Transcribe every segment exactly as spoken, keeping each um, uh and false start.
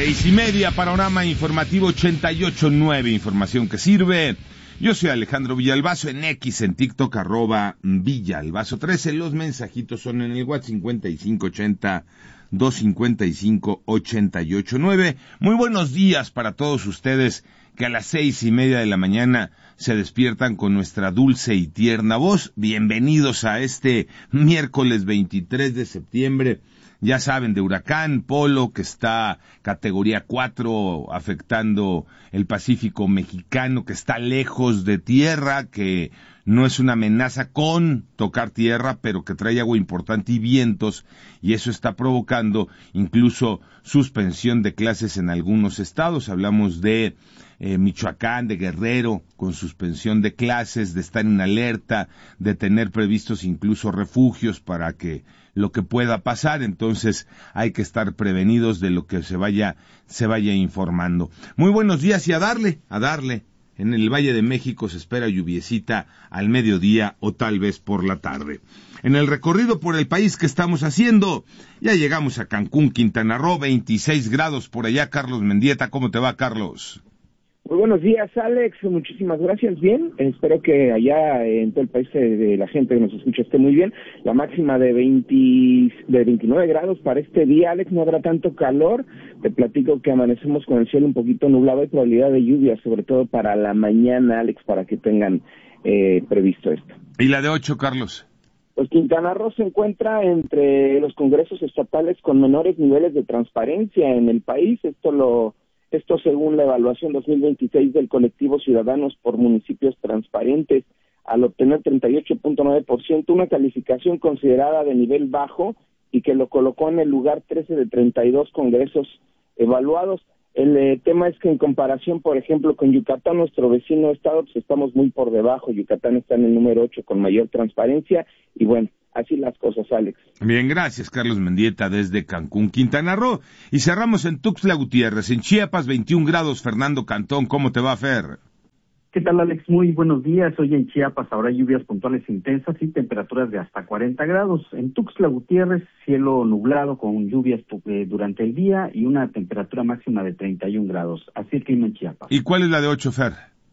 Seis y media, panorama informativo ochenta y ocho punto nueve, información que sirve. Yo soy Alejandro Villalbazo, en X, en TikTok, arroba Villalbazo trece. Los mensajitos son en el WhatsApp cincuenta y cinco ochenta, doscientos cincuenta y cinco, ochenta y ocho nueve. Muy buenos días para todos ustedes que a las seis y media de la mañana se despiertan con nuestra dulce y tierna voz. Bienvenidos a este miércoles veintitrés de septiembre. Ya saben, de huracán Polo, que está categoría cuatro, afectando el Pacífico mexicano, que está lejos de tierra, que no es una amenaza con tocar tierra, pero que trae agua importante y vientos, y eso está provocando incluso suspensión de clases en algunos estados. Hablamos de eh, Michoacán, de Guerrero, con suspensión de clases, de estar en alerta, de tener previstos incluso refugios para que lo que pueda pasar. Entonces hay que estar prevenidos de lo que se vaya, se vaya informando. Muy buenos días y a darle, a darle. En el Valle de México se espera lluviecita al mediodía o tal vez por la tarde. En el recorrido por el país que estamos haciendo, ya llegamos a Cancún, Quintana Roo, veintiséis grados por allá. Carlos Mendieta, ¿cómo te va, Carlos? Muy buenos días, Alex, muchísimas gracias, bien, espero que allá en todo el país de la gente que nos escucha esté muy bien. La máxima de veinte, de veintinueve grados para este día, Alex, no habrá tanto calor. Te platico que amanecemos con el cielo un poquito nublado y probabilidad de lluvia, sobre todo para la mañana, Alex, para que tengan eh, previsto esto. ¿Y la de ocho, Carlos? Pues Quintana Roo se encuentra entre los congresos estatales con menores niveles de transparencia en el país. Esto lo Esto según la evaluación dos mil veintiséis del colectivo Ciudadanos por Municipios Transparentes, al obtener treinta y ocho punto nueve por ciento, una calificación considerada de nivel bajo y que lo colocó en el lugar trece de treinta y dos congresos evaluados. El eh, tema es que en comparación, por ejemplo, con Yucatán, nuestro vecino estado, pues estamos muy por debajo. Yucatán está en el número ocho con mayor transparencia y bueno, así las cosas, Alex. Bien, gracias, Carlos Mendieta, desde Cancún, Quintana Roo. Y cerramos en Tuxtla Gutiérrez, en Chiapas, veintiún grados. Fernando Cantón, ¿cómo te va, Fer? ¿Qué tal, Alex? Muy buenos días. Hoy en Chiapas habrá lluvias puntuales intensas y temperaturas de hasta cuarenta grados. En Tuxtla Gutiérrez, cielo nublado con lluvias eh, durante el día y una temperatura máxima de treinta y un grados. Así el clima en Chiapas. ¿Y cuál es la de ocho, Fer?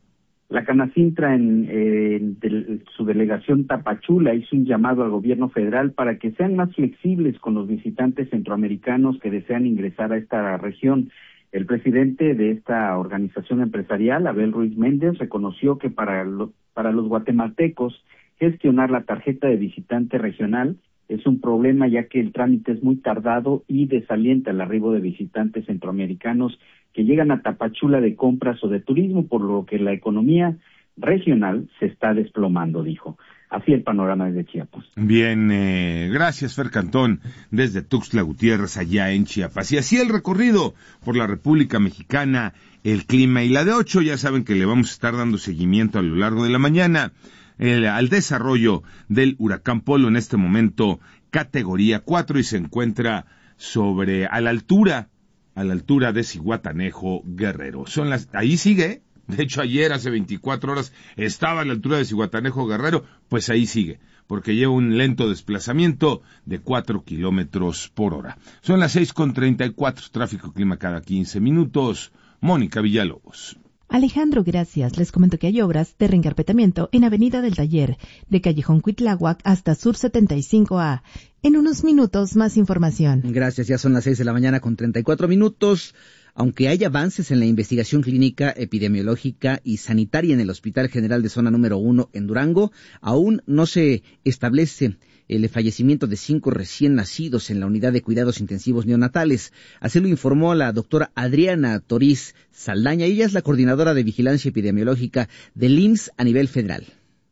La Canacintra, en, eh, en de, su delegación Tapachula, hizo un llamado al gobierno federal para que sean más flexibles con los visitantes centroamericanos que desean ingresar a esta región. El presidente de esta organización empresarial, Abel Ruiz Méndez, reconoció que para, lo, para los guatemaltecos gestionar la tarjeta de visitante regional es un problema, ya que el trámite es muy tardado y desalienta el arribo de visitantes centroamericanos que llegan a Tapachula de compras o de turismo, por lo que la economía regional se está desplomando, dijo. Así el panorama desde Chiapas. Bien, eh, gracias, Fer Cantón, desde Tuxtla Gutiérrez, allá en Chiapas. Y así el recorrido por la República Mexicana, el clima. Y la de ocho, ya saben que le vamos a estar dando seguimiento a lo largo de la mañana el, al desarrollo del huracán Polo, en este momento categoría cuatro, y se encuentra sobre, a la altura, a la altura de Zihuatanejo, Guerrero. Son las, ahí sigue, de hecho ayer, hace veinticuatro horas, estaba a la altura de Zihuatanejo, Guerrero, pues ahí sigue, porque lleva un lento desplazamiento de cuatro kilómetros por hora. Son las seis con treinta y cuatro, tráfico clima cada quince minutos. Mónica Villalobos. Alejandro, gracias. Les comento que hay obras de reencarpetamiento en Avenida del Taller, de Callejón Cuitláhuac hasta Sur setenta y cinco A. En unos minutos, más información. Gracias, ya son las seis de la mañana con treinta y cuatro minutos. Aunque hay avances en la investigación clínica, epidemiológica y sanitaria en el Hospital General de Zona número uno en Durango, aún no se establece el fallecimiento de cinco recién nacidos en la unidad de cuidados intensivos neonatales. Así lo informó la doctora Adriana Toriz Saldaña. Ella es la coordinadora de vigilancia epidemiológica del I M S S a nivel federal.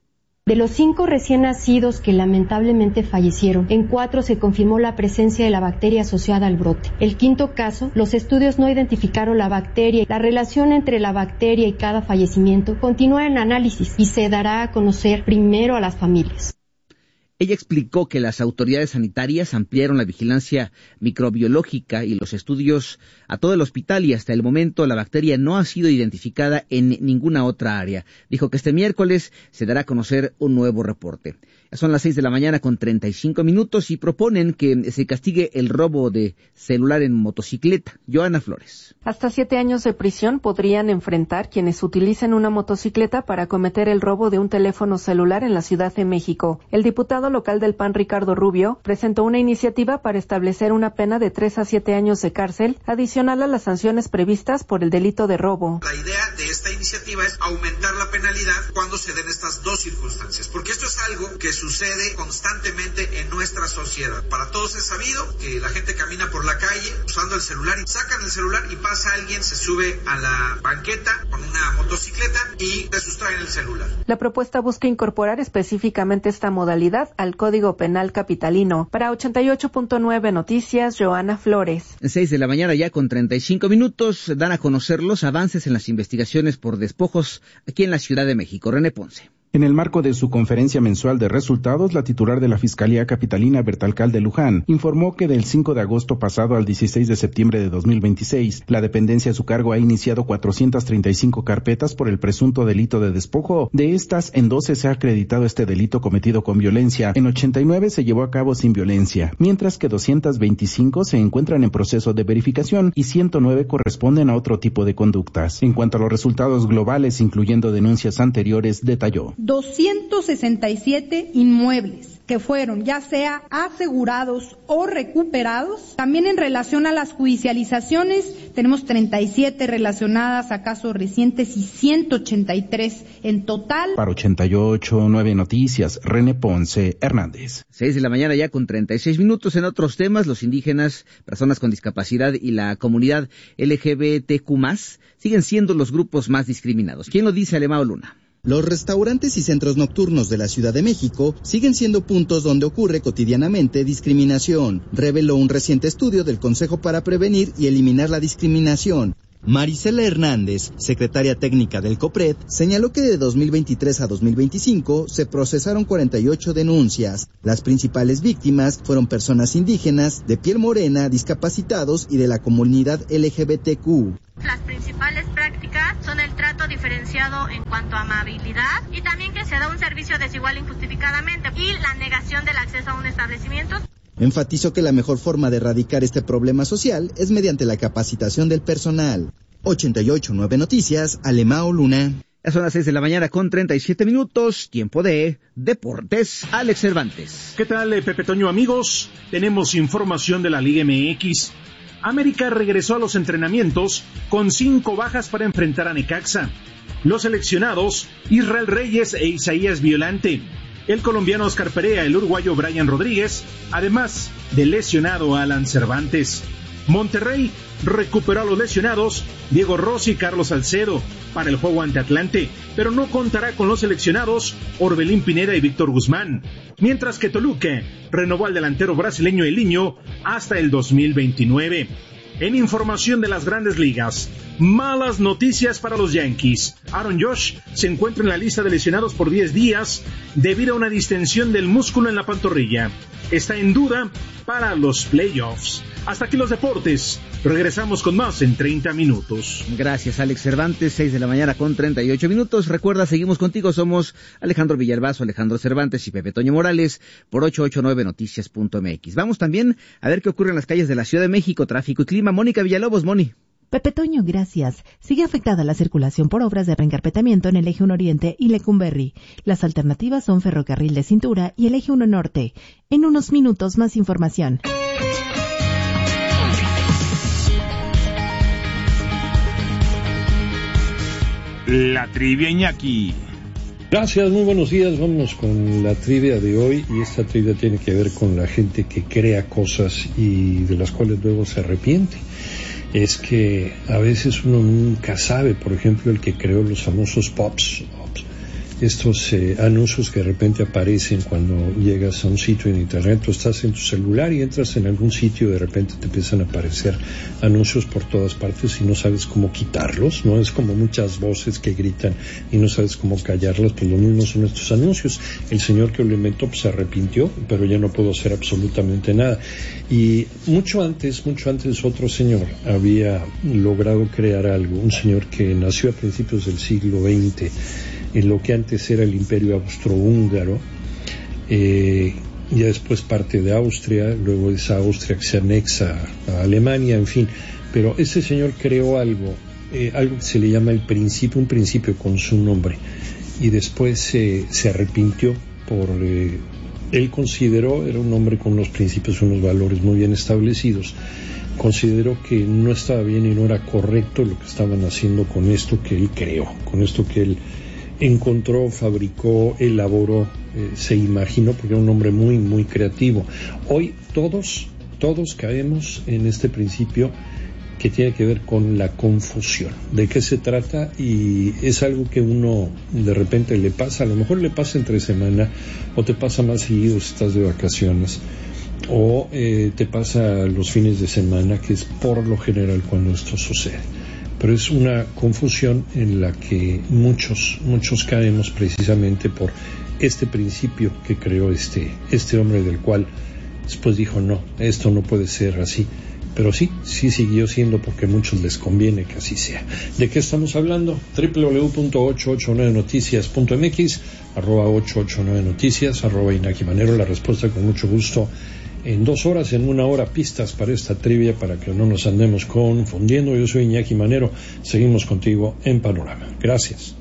De los cinco recién nacidos que lamentablemente fallecieron, en cuatro se confirmó la presencia de la bacteria asociada al brote. El quinto caso, los estudios no identificaron la bacteria. La relación entre la bacteria y cada fallecimiento continúa en análisis y se dará a conocer primero a las familias. Ella explicó que las autoridades sanitarias ampliaron la vigilancia microbiológica y los estudios a todo el hospital y hasta el momento la bacteria no ha sido identificada en ninguna otra área. Dijo que este miércoles se dará a conocer un nuevo reporte. Ya son las seis de la mañana con treinta y cinco minutos y proponen que se castigue el robo de celular en motocicleta. Joana Flores. Hasta siete años de prisión podrían enfrentar quienes utilicen una motocicleta para cometer el robo de un teléfono celular en la Ciudad de México. El diputado local del P A N, Ricardo Rubio, presentó una iniciativa para establecer una pena de tres a siete años de cárcel, adicional a las sanciones previstas por el delito de robo. La idea de esta iniciativa es aumentar la penalidad cuando se den estas dos circunstancias, porque esto es algo que sucede constantemente en nuestra sociedad. Para todos es sabido que la gente camina por la calle usando el celular y sacan el celular y pasa alguien, se sube a la banqueta con una motocicleta y te sustraen el celular. La propuesta busca incorporar específicamente esta modalidad al Código Penal capitalino. Para ochenta y ocho punto nueve Noticias, Joana Flores. Seis de la mañana ya con treinta y cinco minutos, dan a conocer los avances en las investigaciones por despojos aquí en la Ciudad de México. René Ponce. En el marco de su conferencia mensual de resultados, la titular de la Fiscalía Capitalina, Bertalcal de Luján, informó que del cinco de agosto pasado al dieciséis de septiembre de dos mil veintiséis, la dependencia a su cargo ha iniciado cuatrocientas treinta y cinco carpetas por el presunto delito de despojo. De estas, en doce se ha acreditado este delito cometido con violencia, en ochenta y nueve se llevó a cabo sin violencia, mientras que doscientas veinticinco se encuentran en proceso de verificación y ciento nueve corresponden a otro tipo de conductas. En cuanto a los resultados globales, incluyendo denuncias anteriores, detalló. doscientos sesenta y siete inmuebles que fueron ya sea asegurados o recuperados. También en relación a las judicializaciones, tenemos treinta y siete relacionadas a casos recientes y ciento ochenta y tres en total. Para ochenta y ocho punto nueve Noticias, René Ponce Hernández. Seis de la mañana ya con treinta y seis minutos. En otros temas, los indígenas, personas con discapacidad y la comunidad L G B T Q más, siguen siendo los grupos más discriminados. ¿Quién lo dice? Alemao Luna. Los restaurantes y centros nocturnos de la Ciudad de México siguen siendo puntos donde ocurre cotidianamente discriminación, reveló un reciente estudio del Consejo para Prevenir y Eliminar la Discriminación. Marisela Hernández, secretaria técnica del COPRED, señaló que de dos mil veintitrés a dos mil veinticinco se procesaron cuarenta y ocho denuncias. Las principales víctimas fueron personas indígenas, de piel morena, discapacitados y de la comunidad L G B T Q. Las principales prácticas son el trato diferenciado en cuanto a amabilidad y también que se da un servicio desigual injustificadamente y la negación del acceso a un establecimiento. Enfatizó que la mejor forma de erradicar este problema social es mediante la capacitación del personal. ochenta y ocho punto nueve Noticias, Alemao Luna. Ya son las seis de la mañana con treinta y siete minutos, tiempo de Deportes. Alex Cervantes. ¿Qué tal, Pepe Toño, amigos? Tenemos información de la Liga M X. América regresó a los entrenamientos con cinco bajas para enfrentar a Necaxa. Los seleccionados, Israel Reyes e Isaías Violante, el colombiano Oscar Perea, el uruguayo Brian Rodríguez, además del lesionado Alan Cervantes. Monterrey recuperó a los lesionados Diego Rossi y Carlos Salcedo para el juego ante Atlante, pero no contará con los seleccionados Orbelín Pineda y Víctor Guzmán, mientras que Toluca renovó al delantero brasileño Eliño hasta el dos mil veintinueve. En información de las Grandes Ligas, malas noticias para los Yankees. Aaron Josh se encuentra en la lista de lesionados por diez días debido a una distensión del músculo en la pantorrilla. Está en duda para los playoffs. Hasta aquí los deportes. Regresamos con más en treinta minutos. Gracias, Alex Cervantes. seis de la mañana con treinta y ocho minutos. Recuerda, seguimos contigo. Somos Alejandro Villalbazo, Alejandro Cervantes y Pepe Toño Morales por ochocientos ochenta y nueve noticias punto m x. Vamos también a ver qué ocurre en las calles de la Ciudad de México. Tráfico y clima. Mónica Villalobos, Moni. Pepe Toño, gracias. Sigue afectada la circulación por obras de reencarpetamiento en el eje uno Oriente y Lecumberri. Las alternativas son ferrocarril de cintura y el eje uno Norte. En unos minutos más información. La trivia, Iñaki. Gracias, muy buenos días. Vámonos con la trivia de hoy, y esta trivia tiene que ver con la gente que crea cosas y de las cuales luego se arrepiente. Es que a veces uno nunca sabe, por ejemplo, el que creó los famosos pops, estos eh, anuncios que de repente aparecen cuando llegas a un sitio en internet, tú estás en tu celular y entras en algún sitio y de repente te empiezan a aparecer anuncios por todas partes y no sabes cómo quitarlos, ¿no? Es como muchas voces que gritan y no sabes cómo callarlas, pues lo mismo son estos anuncios. El señor que lo inventó pues se arrepintió, pero ya no pudo hacer absolutamente nada. Y mucho antes, mucho antes otro señor había logrado crear algo, un señor que nació a principios del siglo veinte, en lo que antes era el Imperio Austrohúngaro, eh, ya después parte de Austria, luego esa Austria que se anexa a Alemania, en fin, pero ese señor creó algo, eh, algo que se le llama el principio, un principio con su nombre, y después eh, se arrepintió por, eh, él consideró, era un hombre con unos principios, unos valores muy bien establecidos, consideró que no estaba bien y no era correcto lo que estaban haciendo con esto que él creó, con esto que él encontró, fabricó, elaboró, eh, se imaginó, porque era un hombre muy, muy creativo. Hoy todos, todos caemos en este principio que tiene que ver con la confusión. ¿De qué se trata? Y es algo que uno de repente le pasa, a lo mejor le pasa entre semana, o te pasa más seguido si estás de vacaciones, o eh, te pasa los fines de semana, que es por lo general cuando esto sucede. Pero es una confusión en la que muchos, muchos caemos precisamente por este principio que creó este, este hombre, del cual después dijo, no, esto no puede ser así. Pero sí, sí siguió siendo porque a muchos les conviene que así sea. ¿De qué estamos hablando? doble u doble u doble u punto ochocientos ochenta y nueve noticias punto m x, arroba ochocientos ochenta y nueve noticias, arroba Iñaki Manero. La respuesta con mucho gusto en dos horas, en una hora, pistas para esta trivia, para que no nos andemos confundiendo. Yo soy Iñaki Manero, seguimos contigo en Panorama. Gracias.